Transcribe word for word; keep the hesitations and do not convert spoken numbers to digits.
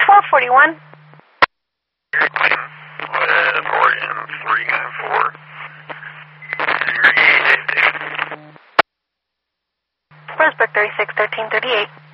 four forty-one. Oregon three nine four. Westbrook thirty-six, thirteen thirty-eight.